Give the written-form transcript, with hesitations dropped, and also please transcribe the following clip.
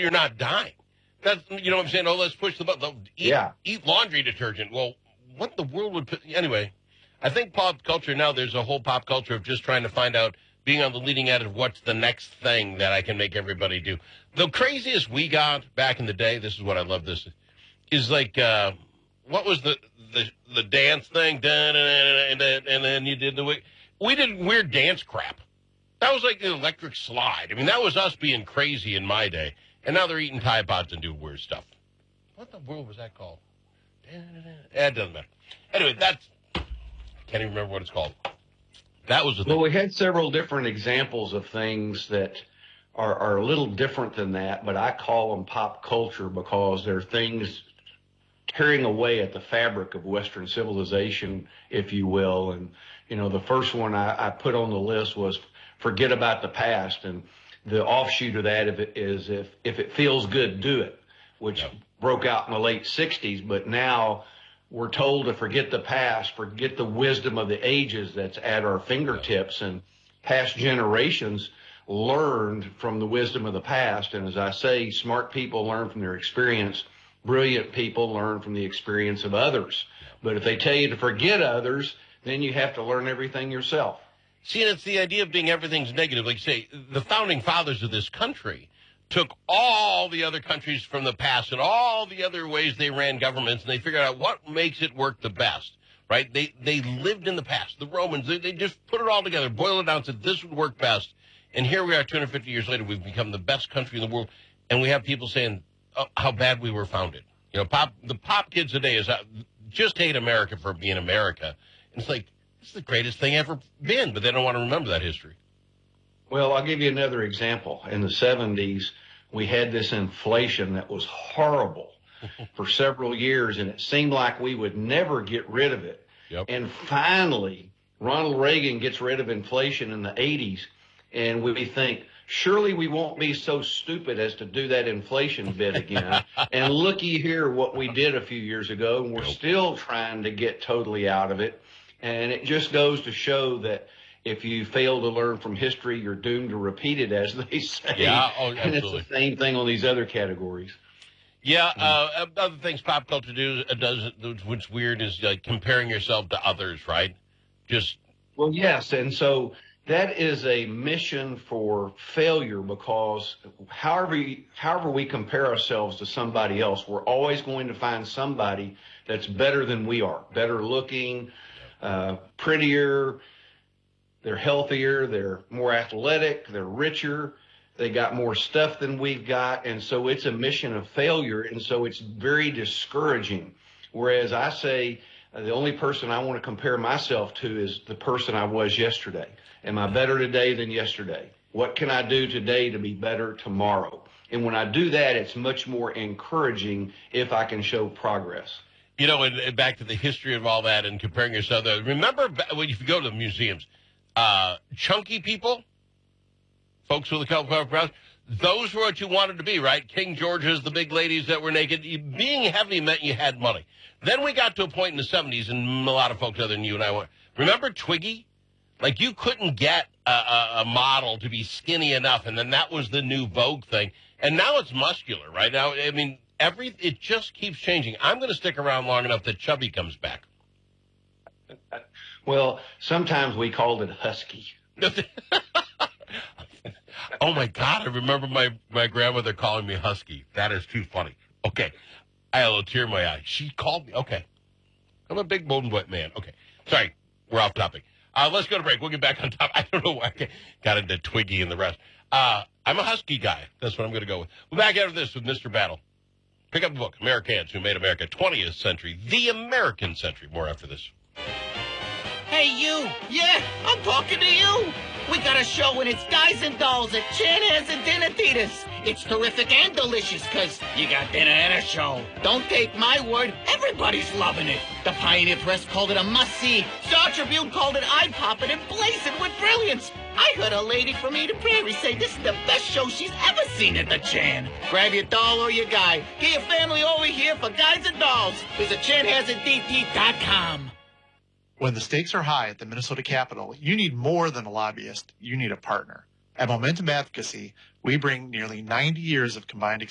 you're not dying. That's, you know what I'm saying? Oh, let's push the button. Eat laundry detergent. Well, what the world would put? Anyway, I think pop culture now, there's a whole pop culture of just trying to find out, being on the leading edge of what's the next thing that I can make everybody do. The craziest we got back in the day, this is what I love this, is like, what was the dance thing? And then you did we did weird dance crap. That was like an electric slide. I mean, that was us being crazy in my day. And now they're eating Tide Pods and doing weird stuff. What the world was that called? It doesn't matter. Anyway, can't even remember what it's called. That was the thing. Well, we had several different examples of things that are a little different than that, but I call them pop culture because they're things tearing away at the fabric of Western civilization, if you will. And, you know, the first one I put on the list was forget about the past. And the offshoot of that is if it feels good, do it, which broke out in the late 60s. But now we're told to forget the past, forget the wisdom of the ages that's at our fingertips. And past generations learned from the wisdom of the past. And as I say, smart people learn from their experience. Brilliant people learn from the experience of others. But if they tell you to forget others, then you have to learn everything yourself. See, and it's the idea of being everything's negative. Like, say, the founding fathers of this country took all the other countries from the past and all the other ways they ran governments, and they figured out what makes it work the best, right? They lived in the past. The Romans, they just put it all together, boiled it down, said this would work best. And here we are 250 years later. We've become the best country in the world, and we have people saying how bad we were founded. You know, the pop kids today just hate America for being America. And it's like, it's the greatest thing ever been, but they don't want to remember that history. Well, I'll give you another example. In the 70s, we had this inflation that was horrible for several years, and it seemed like we would never get rid of it. Yep. And finally, Ronald Reagan gets rid of inflation in the 80s, and we think, surely we won't be so stupid as to do that inflation bit again. And looky here what we did a few years ago, and we're still trying to get totally out of it. And it just goes to show that if you fail to learn from history, you're doomed to repeat it, as they say. Yeah, absolutely. And it's the same thing on these other categories. Yeah, other things pop culture does, what's weird is like comparing yourself to others, right? Well, yes, and so that is a mission for failure, because however we compare ourselves to somebody else, we're always going to find somebody that's better than we are, better looking, prettier, they're healthier, they're more athletic, they're richer, they got more stuff than we've got, and so it's a mission of failure, and so it's very discouraging. Whereas I say the only person I want to compare myself to is the person I was yesterday. Am I better today than yesterday? What can I do today to be better tomorrow? And when I do that, it's much more encouraging if I can show progress. You know, and back to the history of all that and comparing yourself. Remember when you go to the museums, chunky people, folks with a couple of brows, those were what you wanted to be, right? King George's, the big ladies that were naked. Being heavy meant you had money. Then we got to a point in the 70s, and a lot of folks other than you and I went, remember Twiggy? Like, you couldn't get a model to be skinny enough, and then that was the new Vogue thing. And now it's muscular, right? Now, I mean, it just keeps changing. I'm going to stick around long enough that chubby comes back. Well, sometimes we called it husky. Oh, my God. I remember my grandmother calling me husky. That is too funny. Okay. I had a little tear in my eye. She called me. Okay. I'm a big, bold, wet man. Okay. Sorry. We're off topic. Let's go to break. We'll get back on top. I don't know why I got into Twiggy and the rest. I'm a husky guy. That's what I'm going to go with. We'll be back after this with Mr. Battle. Pick up the book, Americans Who Made America 20th Century, the American Century. More after this. Hey, you. Yeah, I'm talking to you. We got a show, and it's Guys and Dolls at Chanhassen and Dinner-Theaters. It's terrific and delicious, because you got dinner and a show. Don't take my word. Everybody's loving it. The Pioneer Press called it a must-see. Star Tribune called it eye-popping and blazing with brilliance. I heard a lady from Ada Prairie say this is the best show she's ever seen at the Chan. Grab your doll or your guy. Get your family over here for Guys and Dolls. Visit ChanhassenDT.com. When the stakes are high at the Minnesota Capitol, you need more than a lobbyist. You need a partner. At Momentum Advocacy, we bring nearly 90 years of combined